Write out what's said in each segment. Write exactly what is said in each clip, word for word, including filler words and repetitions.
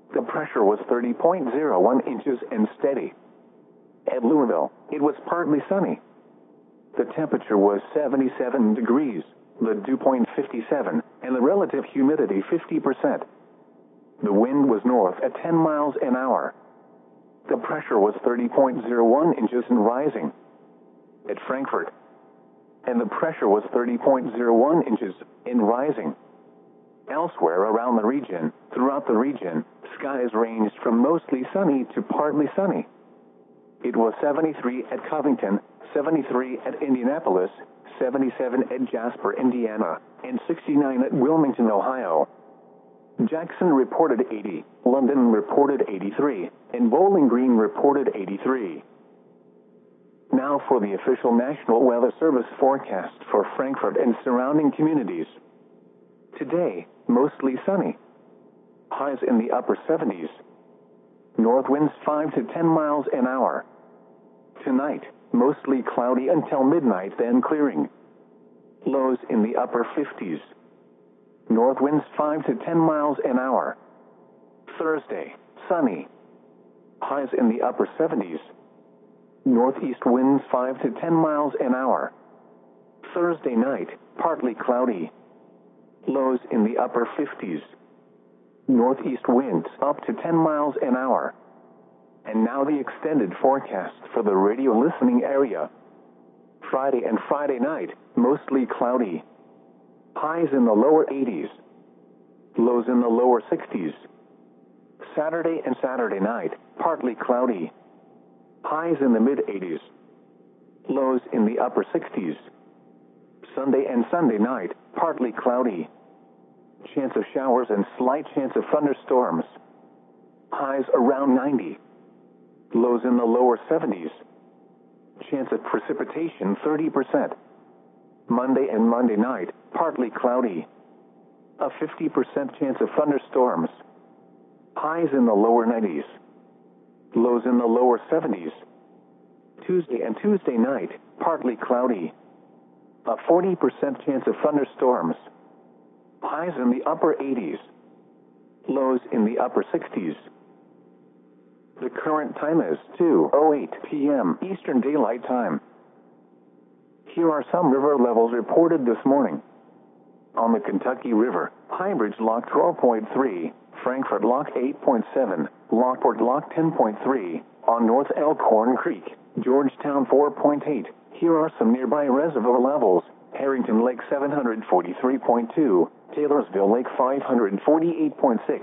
The pressure was thirty point zero one inches and steady. At Louisville, it was partly sunny. The temperature was seventy-seven degrees, the dew point fifty-seven, and the relative humidity fifty percent. The wind was north at ten miles an hour. The pressure was thirty point zero one inches and rising. At Frankfurt, and the pressure was thirty point zero one inches and rising. Elsewhere around the region, throughout the region, skies ranged from mostly sunny to partly sunny. It was seventy-three at Covington, seventy-three at Indianapolis, seventy-seven at Jasper, Indiana, and sixty-nine at Wilmington, Ohio. Jackson reported eighty, London reported eighty-three, and Bowling Green reported eighty-three. Now for the official National Weather Service forecast for Frankfurt and surrounding communities. Today, mostly sunny. Highs in the upper seventies. North winds five to ten miles an hour. Tonight, mostly cloudy until midnight, then clearing. Lows in the upper fifties. North winds five to ten miles an hour. Thursday, sunny. Highs in the upper seventies. Northeast winds five to ten miles an hour. Thursday night, partly cloudy. Lows in the upper fifties. Northeast winds up to ten miles an hour. And now the extended forecast for the radio listening area. Friday and Friday night, mostly cloudy. Highs in the lower eighties. Lows in the lower sixties. Saturday and Saturday night, partly cloudy. Highs in the mid-eighties. Lows in the upper sixties. Sunday and Sunday night, partly cloudy. Chance of showers and slight chance of thunderstorms. Highs around ninety. Lows in the lower seventies. Chance of precipitation thirty percent. Monday and Monday night, partly cloudy. A fifty percent chance of thunderstorms. Highs in the lower nineties. Lows in the lower seventies. Tuesday and Tuesday night, partly cloudy. A forty percent chance of thunderstorms. Highs in the upper eighties. Lows in the upper sixties. The current time is two oh eight p m Eastern Daylight Time. Here are some river levels reported this morning. On the Kentucky River, Highbridge Lock twelve point three, Frankfurt Lock eight point seven, Lockport Lock ten point three, on North Elkhorn Creek, Georgetown four point eight. Here are some nearby reservoir levels. Harrington Lake seven hundred forty-three point two, Taylorsville Lake five hundred forty-eight point six.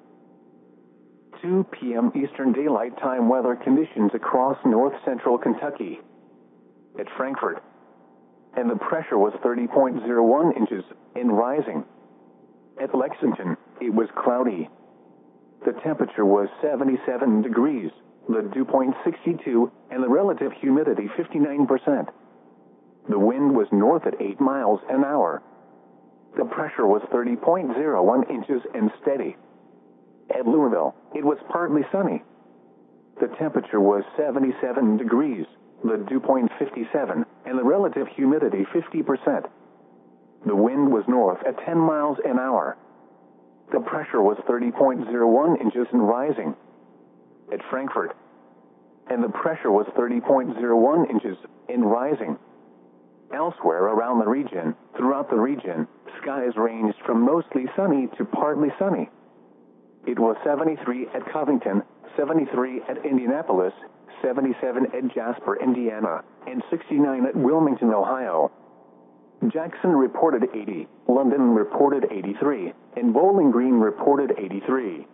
two p m Eastern Daylight Time weather conditions across north central Kentucky. At Frankfurt, and the pressure was thirty point zero one inches and rising. At Lexington, it was cloudy. The temperature was seventy-seven degrees, the dew point sixty-two, and the relative humidity fifty-nine percent. The wind was north at eight miles an hour. The pressure was thirty point zero one inches and steady. At Louisville, it was partly sunny. The temperature was seventy-seven degrees, the dew point fifty-seven, and the relative humidity fifty percent. The wind was north at ten miles an hour. The pressure was thirty point zero one inches and rising. At Frankfurt, and the pressure was thirty point zero one inches and rising. Elsewhere around the region, throughout the region, skies ranged from mostly sunny to partly sunny. It was seventy-three at Covington, seventy-three at Indianapolis, seventy-seven at Jasper, Indiana, and sixty-nine at Wilmington, Ohio. Jackson reported eighty, London reported eighty-three, and Bowling Green reported eighty-three.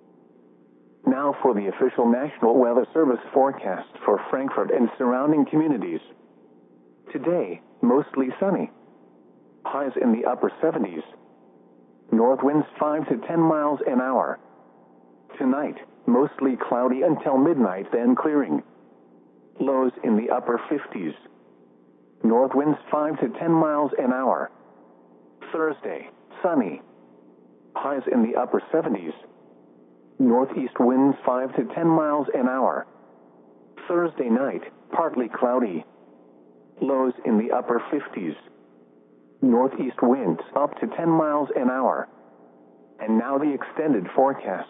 Now for the official National Weather Service forecast for Frankfurt and surrounding communities. Today, mostly sunny. Highs in the upper seventies. North winds five to ten miles an hour. Tonight, mostly cloudy until midnight, then clearing. Lows in the upper fifties. North winds five to ten miles an hour. Thursday, sunny. Highs in the upper seventies. Northeast winds five to ten miles an hour. Thursday night, partly cloudy. Lows in the upper fifties. Northeast winds up to ten miles an hour. And now the extended forecast